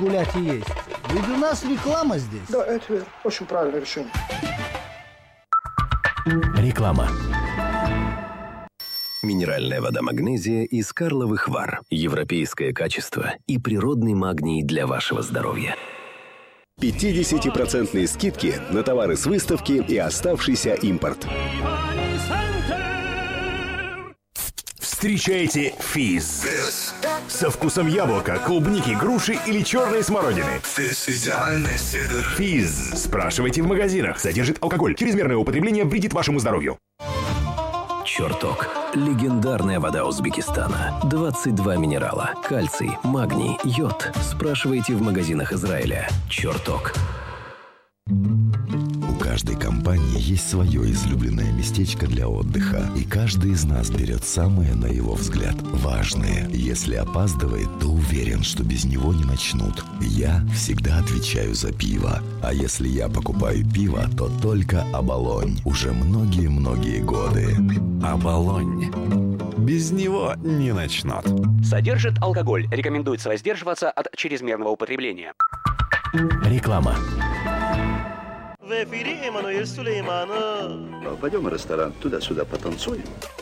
гулять и есть. Ведь у нас реклама здесь. Да, это очень правильное решение. Реклама. Минеральная вода «Магнезия» из Карловых Вар. Европейское качество и природный магний для вашего здоровья. 50% скидки на товары с выставки и оставшийся импорт. Встречайте физз. Со вкусом яблока, клубники, груши или черной смородины. Физз. Спрашивайте в магазинах. Содержит алкоголь. Чрезмерное употребление вредит вашему здоровью. Чертог. Легендарная вода Узбекистана. 22 минерала. Кальций, магний, йод. Спрашивайте в магазинах Израиля. Чертог. У каждой компании есть свое излюбленное местечко для отдыха, и каждый из нас берет самое, на его взгляд, важное. Если опаздывает, то уверен, что без него не начнут. Я всегда отвечаю за пиво. А если я покупаю пиво, то только «Оболонь». Уже многие-многие годы. Оболонь. Без него не начнут. Содержит алкоголь. Рекомендуется воздерживаться от чрезмерного употребления. Реклама. Пойдем в ресторан, туда-сюда потанцуем.